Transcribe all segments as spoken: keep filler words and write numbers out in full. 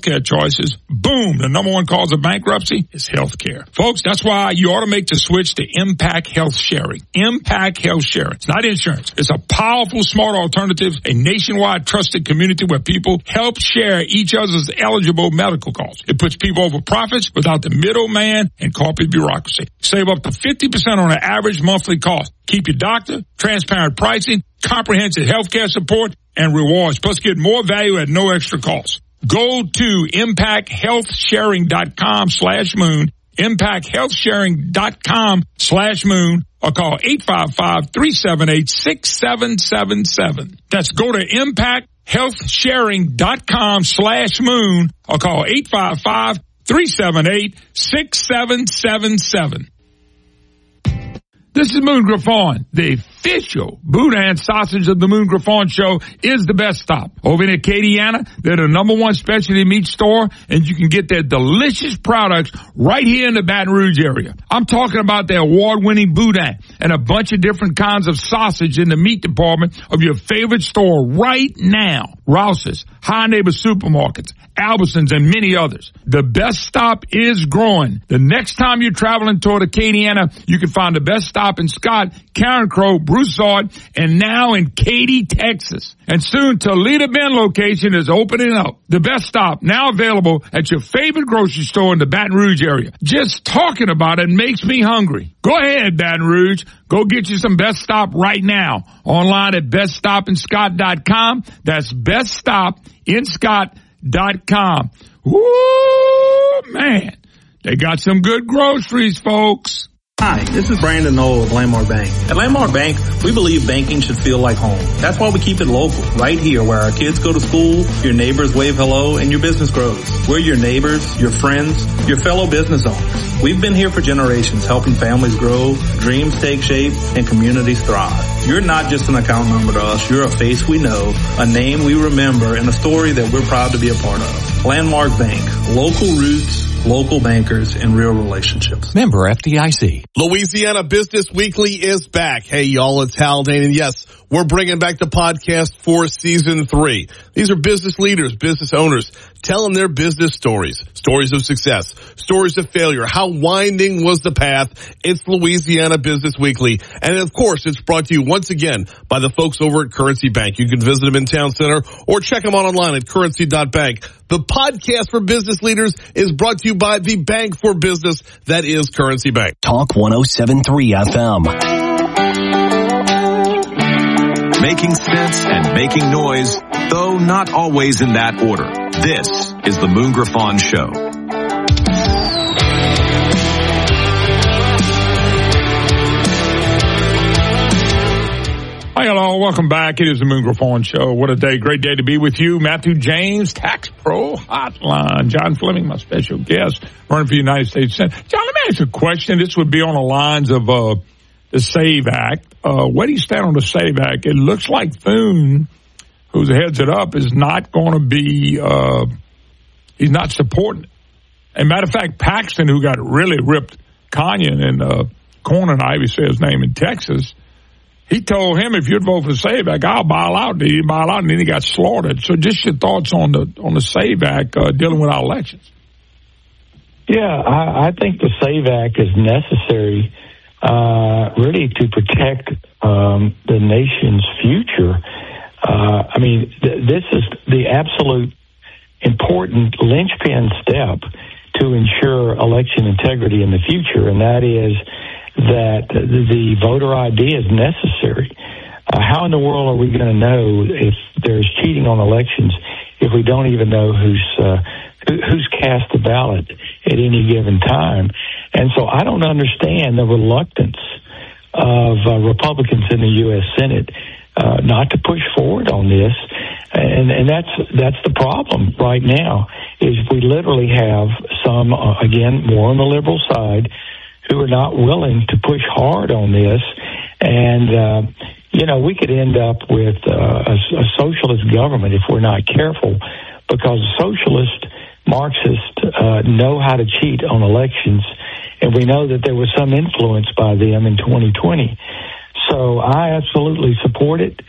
healthcare choices, boom, the number one cause of bankruptcy is healthcare. Folks, that's why you ought to make the switch to Impact Health Sharing. Impact Health Sharing. It's not insurance. It's a powerful, smart alternative, a nationwide trusted community where people help share each other's eligible medical costs. It puts people over profits without the middleman and corporate bureaucracy. Save up to fifty percent on an average monthly cost. Keep your doctor, transparent pricing, comprehensive healthcare support, and rewards. Plus, get more value at no extra cost. Go to impact health sharing dot com slash moon, impact health sharing dot com slash moon, or call eight five five, three seven eight, six seven seven seven. That's go to impact health sharing dot com slash moon, or call eight five five, three seven eight, six seven seven seven. This is Moon Griffon. The official Boudin sausage of the Moon Griffon Show is the best stop. Over in Acadiana, they're the number one specialty meat store, and you can get their delicious products right here in the Baton Rouge area. I'm talking about their award-winning Boudin and a bunch of different kinds of sausage in the meat department of your favorite store right now. Rouse's, High Neighbor Supermarkets, Albertsons, and many others. The best stop is growing. The next time you're traveling toward Acadiana, you can find the best stop in Scott, Karen Crow, Broussard, and now in Katy, Texas. And soon, Toledo Bend location is opening up. The best stop now available at your favorite grocery store in the Baton Rouge area. Just talking about it makes me hungry. Go ahead, Baton Rouge. Go get you some Best Stop right now. Online at best stop in scott dot com. That's best stop in scott dot com. Woo, man. They got some good groceries, folks. Hi, this is Brandon Knoll of Landmark Bank. At Landmark Bank, we believe banking should feel like home. That's why we keep it local, right here where our kids go to school, your neighbors wave hello, and your business grows. We're your neighbors, your friends, your fellow business owners. We've been here for generations, helping families grow, dreams take shape, and communities thrive. You're not just an account number to us. You're a face we know, a name we remember, and a story that we're proud to be a part of. Landmark Bank, local roots, local bankers, and real relationships. Member F D I C. Louisiana Business Weekly is back. Hey, y'all, it's Haldane, and yes, we're bringing back the podcast for season three. These are business leaders, business owners, telling their business stories, stories of success, stories of failure. How winding was the path? It's Louisiana Business Weekly. And of course, it's brought to you once again by the folks over at Currency Bank. You can visit them in Town Center or check them out online at currency dot bank. The podcast for business leaders is brought to you by the bank for business that is Currency Bank. Talk one oh seven point three F M. Making sense and making noise, though not always in that order. This is the Moon Griffon Show. Hi, hello. Welcome back. It is the Moon Griffon Show. What a day. Great day to be with you. Matthew James, Tax Pro Hotline. John Fleming, my special guest, running for the United States Senate. John, let me ask you a question. This would be on the lines of uh, the SAVE Act. Uh, where do you stand on the SAVE Act? It looks like Thune, who heads it up, is not going to be, uh, he's not supporting it. As a matter of fact, Paxton, who got really ripped, Kanyon and uh, Corn and Ivy say his name in Texas, he told him, if you'd vote for the SAVE Act, I'll bail out. He bail out, and then he got slaughtered. So just your thoughts on the on the SAVE Act uh, dealing with our elections. Yeah, I, I think the SAVE Act is necessary uh, really to protect um, the nation's future. Uh, I mean, th- this is the absolute important linchpin step to ensure election integrity in the future, and that is that the voter I D is necessary. Uh, how in the world are we going to know if there's cheating on elections if we don't even know who's uh, who, who's cast the ballot at any given time? And so I don't understand the reluctance of uh, Republicans in the U S Senate uh, not to push forward on this. And, and that's that's the problem right now, is we literally have some, uh, again, more on the liberal side, who are not willing to push hard on this. And, uh, you know, we could end up with uh, a, a socialist government if we're not careful, because socialist Marxists uh, know how to cheat on elections, and we know that there was some influence by them in twenty twenty. So I absolutely support it.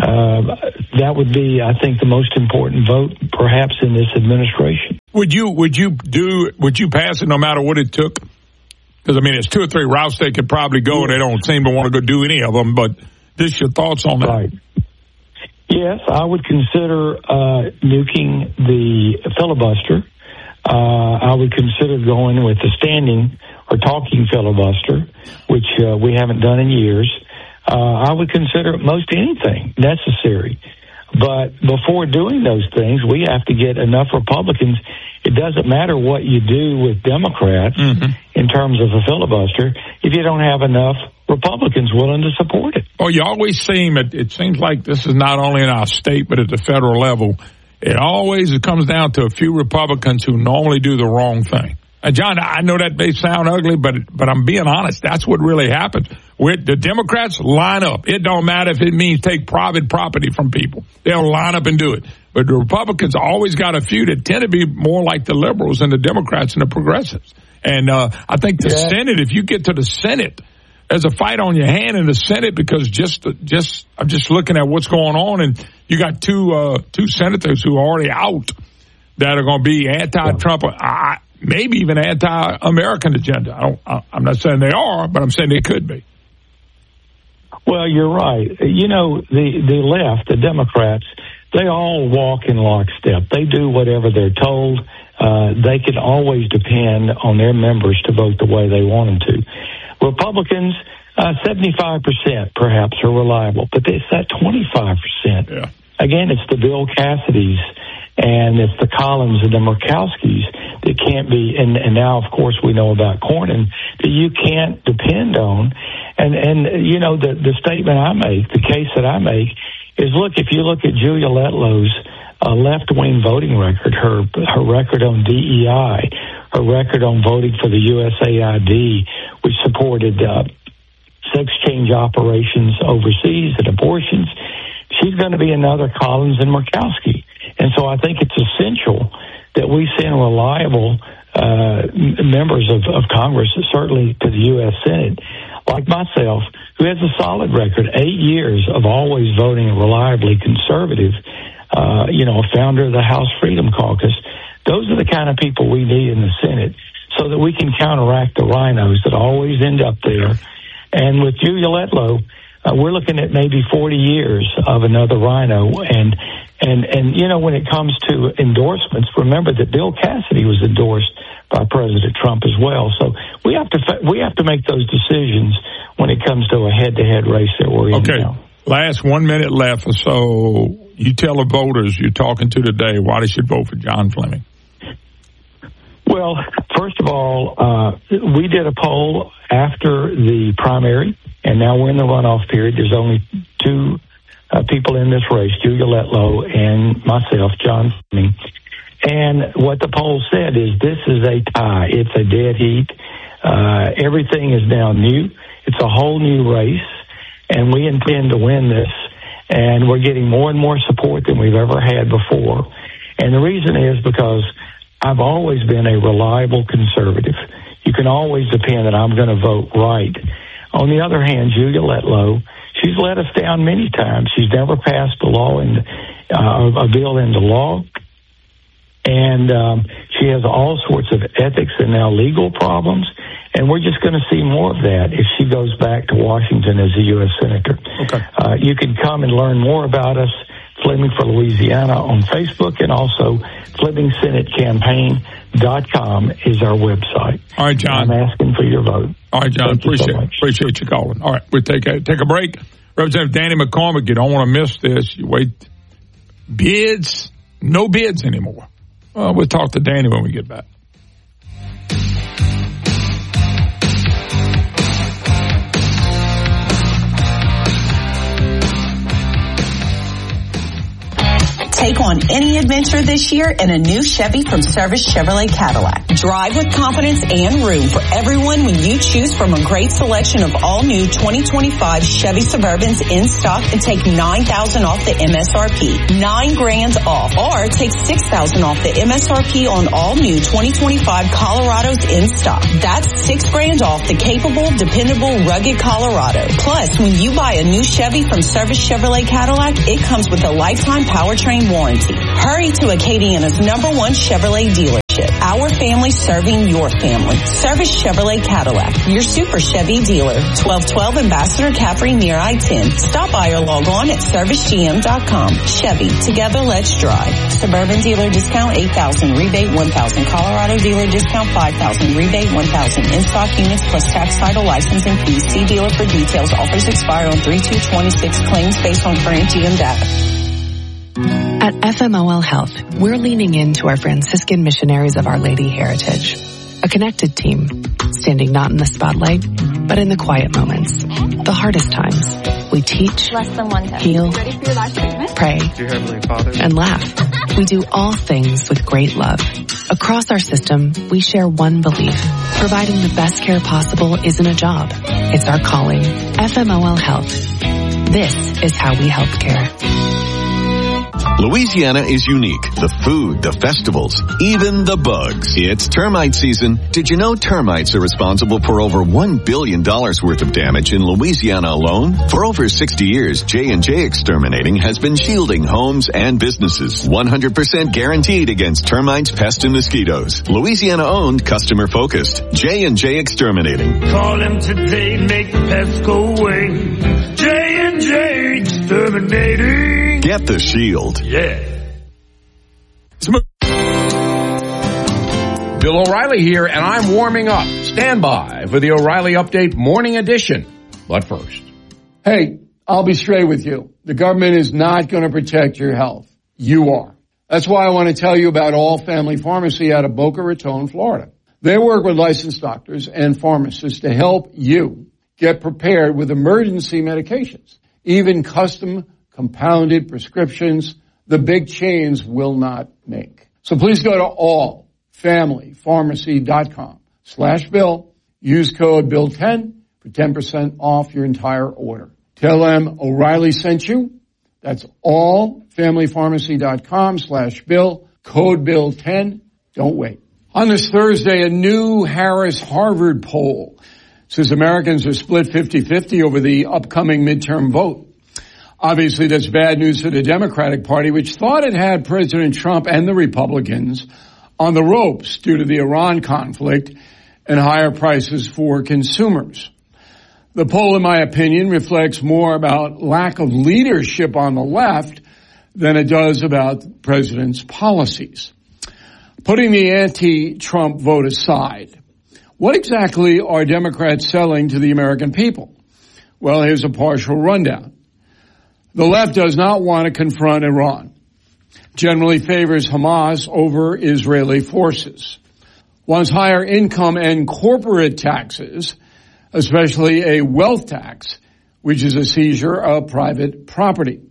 uh, that would be, I think, the most important vote, perhaps, in this administration. Would you would you do would you pass it no matter what it took? Because I mean, it's two or three routes they could probably go, and they don't seem to want to go do any of them. But just your thoughts on that? Right. Yes, I would consider uh, nuking the filibuster. Uh, I would consider going with the standing or talking filibuster, which uh, we haven't done in years. Uh, I would consider most anything necessary. But before doing those things, we have to get enough Republicans. It doesn't matter what you do with Democrats mm-hmm. in terms of a filibuster if you don't have enough Republicans willing to support it. Well, you always seem, it, it seems like this is not only in our state, but at the federal level. It always comes down to a few Republicans who normally do the wrong thing. And John, I know that may sound ugly, but but I'm being honest. That's what really happens. We're, the Democrats line up. It don't matter if it means take private property from people. They'll line up and do it. But the Republicans always got a few that tend to be more like the liberals and the Democrats and the progressives. And uh, I think the yeah. Senate, if you get to the Senate, there's a fight on your hand in the Senate because just just I'm just looking at what's going on, and you got two uh, two senators who are already out that are going to be anti-Trump. I, Maybe even anti-American agenda. I don't, I'm not saying they are, but I'm saying they could be. Well, you're right. You know, the, the left, the Democrats, they all walk in lockstep. They do whatever they're told. Uh, they can always depend on their members to vote the way they want them to. Republicans, uh, seventy-five percent perhaps are reliable, but it's that twenty-five percent. Yeah. Again, it's the Bill Cassidys and it's the Collins and the Murkowskis that can't be, and, and now, of course, we know about Cornyn, that you can't depend on. And, and you know, the, the statement I make, the case that I make, is, look, if you look at Julia Letlow's uh, left-wing voting record, her her record on D E I, her record on voting for the U S A I D, which supported uh, sex change operations overseas and abortions, she's going to be another Collins and Murkowski. And so I think it's essential that we send reliable uh, members of, of Congress, certainly to the U S Senate, like myself, who has a solid record, eight years of always voting reliably conservative, uh, you know, a founder of the House Freedom Caucus. Those are the kind of people we need in the Senate so that we can counteract the rhinos that always end up there. And with Julia Letlow, uh, we're looking at maybe forty years of another rhino. And, and, and, you know, when it comes to endorsements, remember that Bill Cassidy was endorsed by President Trump as well. So we have to, we have to make those decisions when it comes to a head-to-head race that we're in okay. now. Last one minute left or so. You tell the voters you're talking to today why they should vote for John Fleming. Well, first of all, uh, we did a poll after the primary, and now we're in the runoff period. There's only two uh, people in this race, Julia Letlow and myself, John Fleming. And what the poll said is this is a tie. It's a dead heat. Uh, everything is now new. It's a whole new race, and we intend to win this. And we're getting more and more support than we've ever had before. And the reason is because I've always been a reliable conservative. You can always depend that I'm going to vote right. On the other hand, Julia Letlow, she's let us down many times. She's never passed a law in, uh, a bill into law. And um, she has all sorts of ethics and now legal problems. And we're just going to see more of that if she goes back to Washington as a U S Senator. Okay. Uh, you can come and learn more about us, Fleming for Louisiana on Facebook, and also Fleming Senate Campaign dot com is our website. All right, John. I'm asking for your vote. All right, John. Thank appreciate you so it. Appreciate you calling. All right, we'll take a, take a break. Representative Danny McCormick, you don't want to miss this. You wait. Bids, no bids anymore. Well, we'll talk to Danny when we get back. Take on any adventure this year in a new Chevy from Service Chevrolet Cadillac. Drive with confidence and room for everyone when you choose from a great selection of all new twenty twenty-five Chevy Suburbans in stock and take nine thousand dollars off the M S R P. Nine grand off. Or take six thousand dollars off the M S R P on all new twenty twenty-five Colorados in stock. That's six grand off the capable, dependable, rugged Colorado. Plus, when you buy a new Chevy from Service Chevrolet Cadillac, it comes with a lifetime powertrain warranty. Hurry to Acadiana's number one Chevrolet dealership. Our family serving your family. Service Chevrolet Cadillac, your super Chevy dealer. twelve twelve Ambassador Caffrey near I ten. Stop by or log on at service g m dot com. Chevy, together let's drive. Suburban dealer discount eight thousand, rebate one thousand. Colorado dealer discount five thousand, rebate one thousand. In-stock units plus tax, title, licensing fees. See dealer for details. Offers expire on three two twenty-six. Claims based on current G M data. At F M O L Health, we're leaning into our Franciscan missionaries of Our Lady heritage. A connected team, standing not in the spotlight, but in the quiet moments, the hardest times. We teach, Less than one test. heal, Ready for your last treatment? pray, Dear Heavenly Father, and laugh. We do all things with great love. Across our system, we share one belief. Providing the best care possible isn't a job. It's our calling. F M O L Health. This is how we help care. Louisiana is unique. The food, the festivals, even the bugs. It's termite season. Did you know termites are responsible for over one billion dollars worth of damage in Louisiana alone? For over sixty years, J and J Exterminating has been shielding homes and businesses. one hundred percent guaranteed against termites, pests, and mosquitoes. Louisiana-owned, customer-focused. J and J Exterminating. Call them today, make the pests go away. J and J Exterminating. Get the shield. Yeah. Bill O'Reilly here, and I'm warming up. Stand by for the O'Reilly Update Morning Edition. But first. Hey, I'll be straight with you. The government is not going to protect your health. You are. That's why I want to tell you about All Family Pharmacy out of Boca Raton, Florida. They work with licensed doctors and pharmacists to help you get prepared with emergency medications, even custom compounded prescriptions the big chains will not make. So please go to all family pharmacy dot com slash bill. Use code bill ten for ten percent off your entire order. Tell them O'Reilly sent you. That's all family pharmacy dot com slash bill. Code bill ten. Don't wait. On this Thursday, a new Harris-Harvard poll says Americans are split fifty-fifty over the upcoming midterm vote. Obviously, that's bad news for the Democratic Party, which thought it had President Trump and the Republicans on the ropes due to the Iran conflict and higher prices for consumers. The poll, in my opinion, reflects more about lack of leadership on the left than it does about the president's policies. Putting the anti-Trump vote aside, what exactly are Democrats selling to the American people? Well, here's a partial rundown. The left does not want to confront Iran, generally favors Hamas over Israeli forces, wants higher income and corporate taxes, especially a wealth tax, which is a seizure of private property,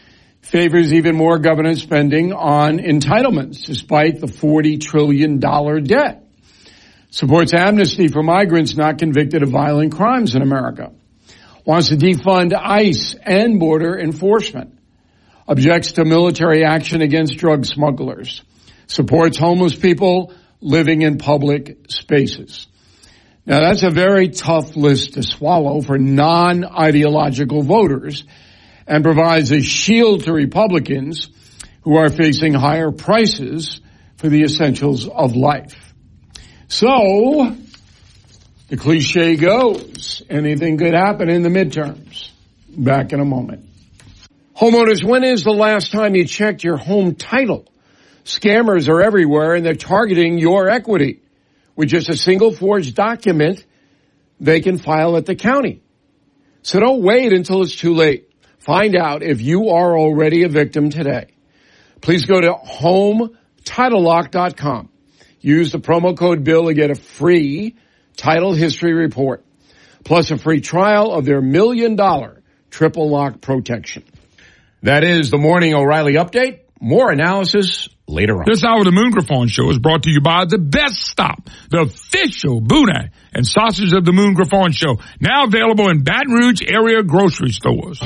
favors even more government spending on entitlements despite the forty trillion dollars debt, supports amnesty for migrants not convicted of violent crimes in America, wants to defund ICE and border enforcement, objects to military action against drug smugglers, supports homeless people living in public spaces. Now, that's a very tough list to swallow for non-ideological voters and provides a shield to Republicans who are facing higher prices for the essentials of life. So, the cliche goes, anything could happen in the midterms. Back in a moment. Homeowners, when is the last time you checked your home title? Scammers are everywhere and they're targeting your equity. With just a single forged document, they can file at the county. So don't wait until it's too late. Find out if you are already a victim today. Please go to home title lock dot com. Use the promo code BILL to get a free title history report, plus a free trial of their million dollar triple lock protection. That is the Morning O'Reilly Update. More analysis later on. This hour of the Moon Griffon Show is brought to you by The Best Stop, the official boudin and sausage of the Moon Griffon Show. Now available in Baton Rouge area grocery stores.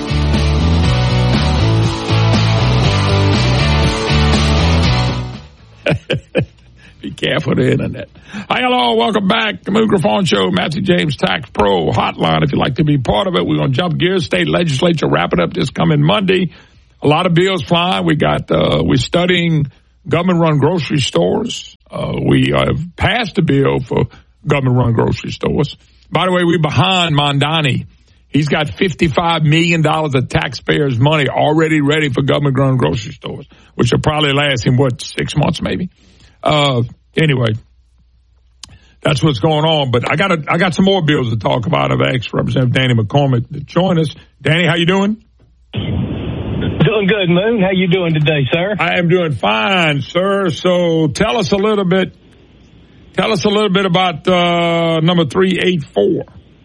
Be careful of the internet. Hi, hello, welcome back. The Moon Griffon Show, Matthew James Tax Pro Hotline. If you'd like to be part of it, we're going to jump gears. State legislature wrapping up this coming Monday. A lot of bills flying. We got, uh, we're studying government-run grocery stores. Uh, we have passed a bill for government-run grocery stores. By the way, we're behind Mondani. He's got fifty-five million dollars of taxpayers' money already ready for government-run grocery stores, which will probably last him, what, six months maybe? Uh, anyway, that's what's going on. But I got a, I got some more bills to talk about. I've asked Representative Danny McCormick to join us. Danny, how you doing? Doing good, Moon. How you doing today, sir? I am doing fine, sir. So tell us a little bit. Tell us a little bit about uh, number three eighty-four.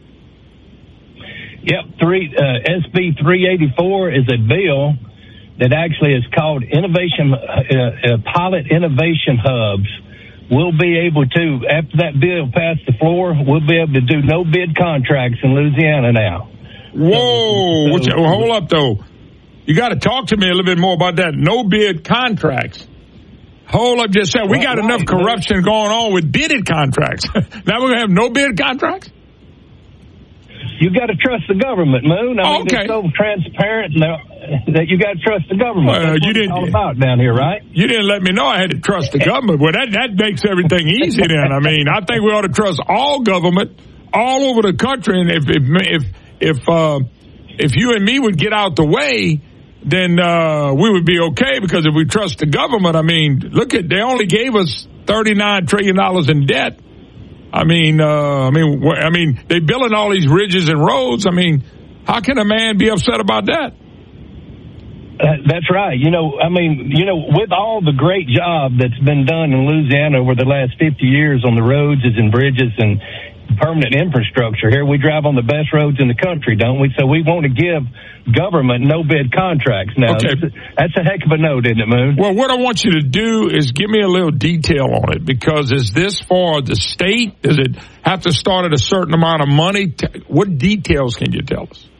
Yep, three uh, S B three eighty-four is a bill that actually is called Innovation uh, uh, Pilot Innovation Hubs. We'll be able to, after that bill passed the floor, we'll be able to do no bid contracts in Louisiana now. Whoa! So, Which, well, hold up, though. You got to talk to me a little bit more about that. No bid contracts. Hold up just a second. We got right, enough corruption man. going on with bidded contracts. Now we're going to have no bid contracts? You got to trust the government, Moon. I mean, okay. It's so transparent that you got to trust the government. Uh, That's you what didn't, it's all about down here, right? You didn't let me know I had to trust the government. Well, that, that makes everything easy then. I mean, I think we ought to trust all government all over the country. And if, if, if, if, uh, if you and me would get out the way, then uh, we would be okay, because if we trust the government, I mean, look at, they only gave us thirty-nine trillion dollars in debt. I mean, uh, I mean, wh- I mean, they building all these bridges and roads. I mean, how can a man be upset about that? Uh, that's right. You know, I mean, you know, with all the great job that's been done in Louisiana over the last fifty years on the roads and bridges and permanent infrastructure, here we drive on the best roads in the country, don't we? So we want to give government no bid contracts now. Okay. That's, a, that's a heck of a note, isn't it, Moon? Well, what I want you to do is give me a little detail on it, because is this for the state? Does it have to start at a certain amount of money? What details can you tell us?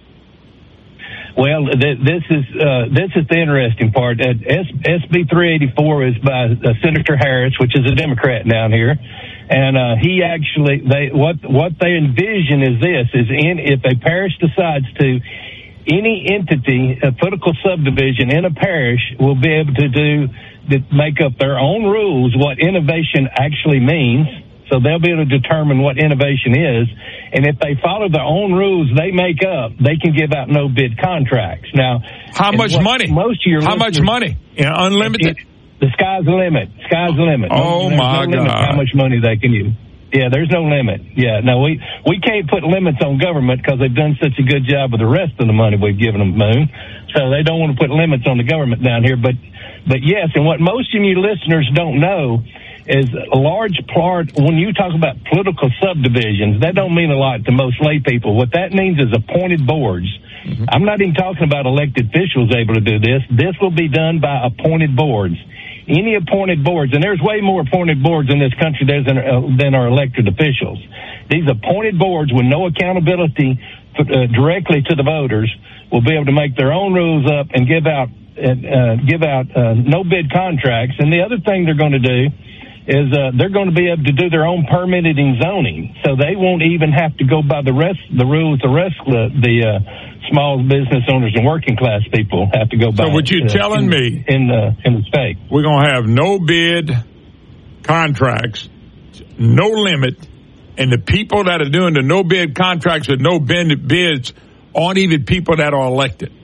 Well, th- this is uh, this is the interesting part. Uh, S B three eighty-four is by uh, Senator Harris, which is a Democrat down here, and uh, he actually they what what they envision is this: is in if a parish decides to, any entity, a political subdivision in a parish will be able to do that, make up their own rules what innovation actually means. So they'll be able to determine what innovation is. And if they follow their own rules they make up, they can give out no bid contracts. Now, how much money? Most of your how much money? Yeah, unlimited? It, the sky's the limit. Sky's the limit. Oh, no, my no limit God. How much money they can use. Yeah, there's no limit. Yeah, no, we, we can't put limits on government because they've done such a good job with the rest of the money we've given them, Moon. So they don't want to put limits on the government down here. But, but yes, and what most of you listeners don't know is a large part, when you talk about political subdivisions, that don't mean a lot to most lay people. What that means is appointed boards. Mm-hmm. I'm not even talking about elected officials able to do this. This will be done by appointed boards. Any appointed boards, and there's way more appointed boards in this country than, uh, than are elected officials. These appointed boards with no accountability uh, directly to the voters will be able to make their own rules up and give out uh, give out uh, no bid contracts. And the other thing they're going to do is uh, they're going to be able to do their own permitting and zoning, so they won't even have to go by the rest the rules the rest of the, the uh, small business owners and working class people have to go by. So what you're uh, telling in, me in the in the state, we're going to have no bid contracts, no limit, and the people that are doing the no bid contracts with no bid bids aren't even people that are elected.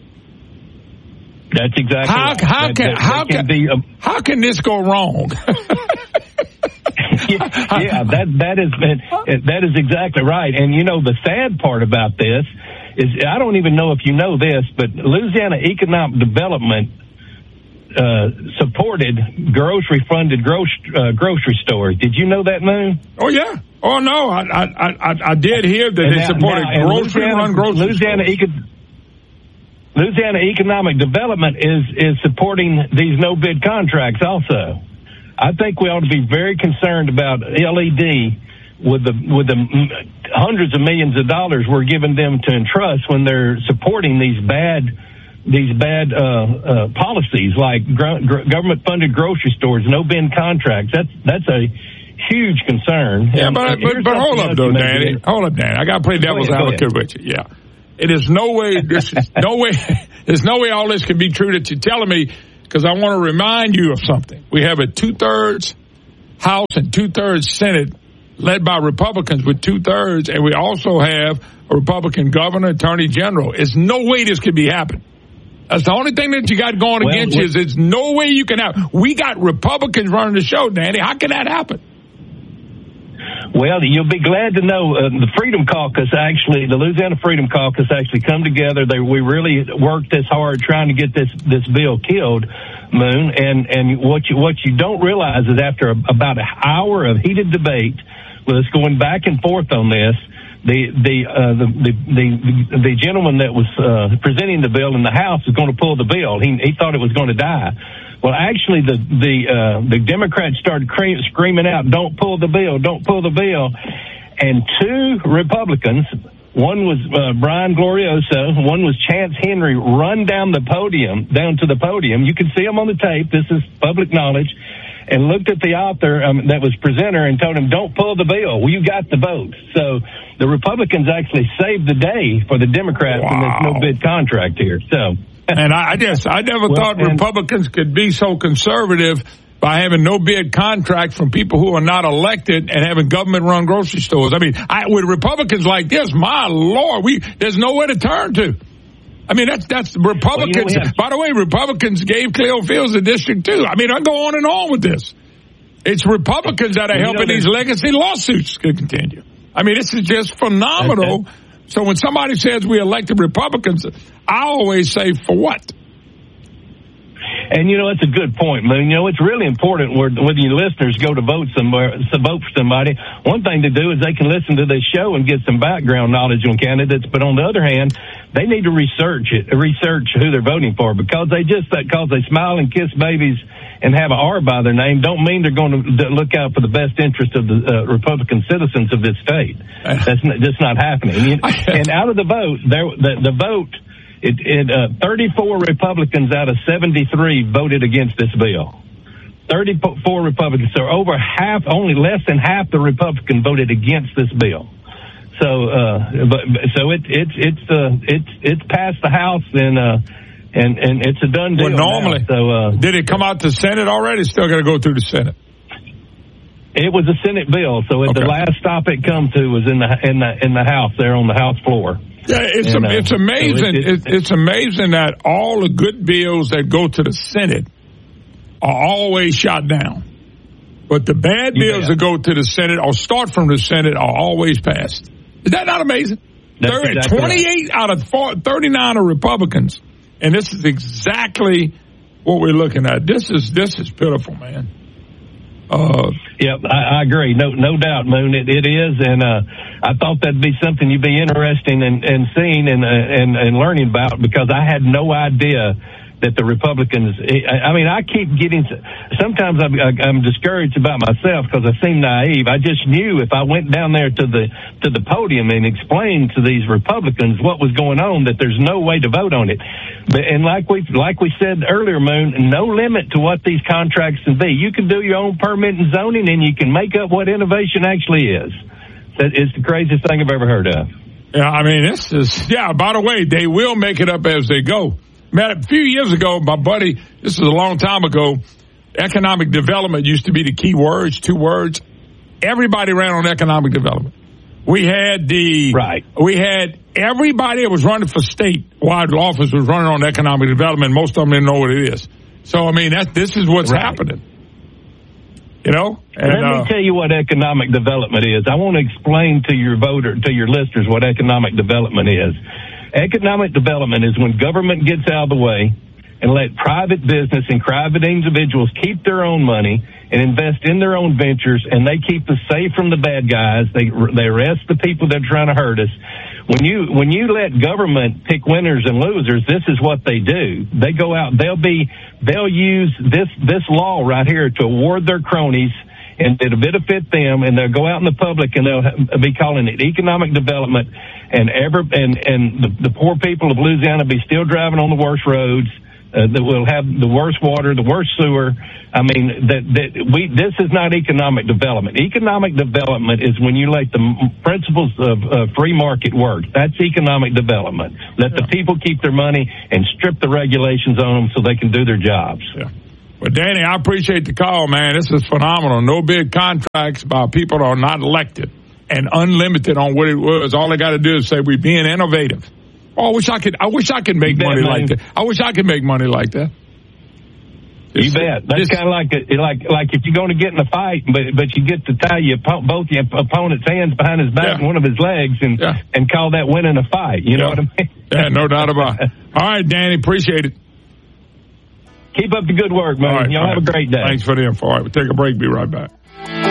That's exactly how, right. How that, can that, how that can, can be a, how can this go wrong? yeah, yeah, that that is that is exactly right. And you know the sad part about this is I don't even know if you know this, but Louisiana Economic Development uh, supported grocery funded grocery uh, grocery stores. Did you know that, Moon? Oh yeah. Oh no, I I I, I did hear that and they now, supported now, grocery Louisiana, run grocery Louisiana stores. Eco- Louisiana Economic Development is is supporting these no bid contracts also. I think we ought to be very concerned about L E D with the with the hundreds of millions of dollars we're giving them to entrust when they're supporting these bad these bad uh, uh, policies like gr- gr- government funded grocery stores, no bid contracts. That's that's a huge concern. Yeah, but but, but hold up though, Danny. Hold up, Danny. I got to play devil's advocate with you. Yeah, it is no way. This is no way. There's no way all this can be true that you're telling me. Because I want to remind you of something. We have a two-thirds House and two-thirds Senate led by Republicans with two-thirds, and we also have a Republican governor, attorney general. There's no way this could be happening. That's the only thing that you got going well, against you is there's no way you can have. We got Republicans running the show, Danny. How can that happen? Well, you'll be glad to know uh, the Freedom Caucus actually, the Louisiana Freedom Caucus actually come together. They, we really worked this hard trying to get this, this bill killed, Moon. And, and what you, what you don't realize is after a, about an hour of heated debate with us going back and forth on this, the, the, uh, the, the, the, the gentleman that was, uh, presenting the bill in the House was going to pull the bill. He, he thought it was going to die. Well, actually, the the uh, the Democrats started cre- screaming out, "Don't pull the bill! Don't pull the bill!" And two Republicans, one was uh, Brian Glorioso, one was Chance Henry, run down the podium, down to the podium. You can see them on the tape. This is public knowledge. And looked at the author um, that was presenter and told him, "Don't pull the bill. Well, you got the vote." So the Republicans actually saved the day for the Democrats wow. in this no bid contract here. So. And I, I just, I never well, thought Republicans could be so conservative by having no bid contract from people who are not elected and having government run grocery stores. I mean, I, with Republicans like this, my Lord, we, there's nowhere to turn to. I mean, that's, that's Republicans. Well, you know, have- By the way, Republicans gave Cleo Fields a district too. I mean, I go on and on with this. It's Republicans that are well, helping you know, these legacy lawsuits to continue. I mean, this is just phenomenal. Okay. So when somebody says we elected Republicans, I always say, for what? And, you know, it's a good point, Moon. You know, it's really important where, whether your listeners go to vote somewhere, to vote for somebody. One thing to do is they can listen to this show and get some background knowledge on candidates. But on the other hand, they need to research it, research who they're voting for, because they just, because they smile and kiss babies and have an R by their name don't mean they're going to look out for the best interest of the uh, Republican citizens of this state. That's not, just not happening. And out of the vote, there, the, the vote, it, it uh, thirty-four Republicans out of seventy-three voted against this bill. thirty-four Republicans, so over half, only less than half the Republican voted against this bill. So, uh, but so it, it's it's uh, it's it's passed the House and. Uh, And and it's a done deal. Well, normally, now, so, uh, did it come out to Senate already? Still got to go through the Senate. It was a Senate bill, so okay. The last stop it come to was in the in the in the House there on the House floor. Yeah, it's and, a, it's uh, amazing. So it, it, it's amazing that all the good bills that go to the Senate are always shot down, but the bad bills yeah. that go to the Senate or start from the Senate are always passed. Is that not amazing? There exactly twenty-eight right. out of four, thirty-nine are Republicans. And this is exactly what we're looking at. This is this is pitiful, man. Uh, yeah, I, I agree. No, no doubt, Moon. It, it is, and uh, I thought that'd be something you'd be interested in and seeing and, uh, and and learning about, because I had no idea that the Republicans. I mean, I keep getting. Sometimes I'm, I'm discouraged about myself because I seem naive. I just knew if I went down there to the to the podium and explained to these Republicans what was going on, that there's no way to vote on it. But and like we like we said earlier, Moon, no limit to what these contracts can be. You can do your own permit and zoning, and you can make up what innovation actually is. That is the craziest thing I've ever heard of. Yeah, I mean, this is yeah. By the way, they will make it up as they go. Man, a few years ago, my buddy, this was a long time ago, economic development used to be the key words, two words. Everybody ran on economic development. We had the, right. we had everybody that was running for statewide office was running on economic development. Most of them didn't know what it is. So, I mean, that this is what's right. happening. You know? And, Let me uh, tell you what economic development is. I want to explain to your voter, to your listeners, what economic development is. Economic development is when government gets out of the way and let private business and private individuals keep their own money and invest in their own ventures, and they keep us safe from the bad guys. They they arrest the people that are trying to hurt us. when you when you let government pick winners and losers, this is what they do. They go out. They'll be they'll use this this law right here to award their cronies, and it'll benefit them. And they'll go out in the public and they'll be calling it economic development. And ever and and the, the poor people of Louisiana be still driving on the worst roads. Uh, that will have the worst water, the worst sewer. I mean, that, that we. This is not economic development. Economic development is when you let the principles of uh, free market work. That's economic development. Let yeah. the people keep their money and strip the regulations on them so they can do their jobs. Yeah. Well, Danny, I appreciate the call, man. This is phenomenal. No big contracts by people that are not elected and unlimited on what it was. All they got to do is say we're being innovative. Oh, I wish I could. I wish I could make bet, money man. like that. I wish I could make money like that. You bet. That's kind of like a, like like if you're going to get in a fight, but but you get to tie your both your opponent's hands behind his back yeah. and one of his legs, and yeah. and call that winning a fight. You yeah. know what I mean? Yeah, no doubt about it. All right, Danny, appreciate it. Keep up the good work, man. All right, Y'all all have right. a great day. Thanks for the info. All right, we'll take a break. Be right back.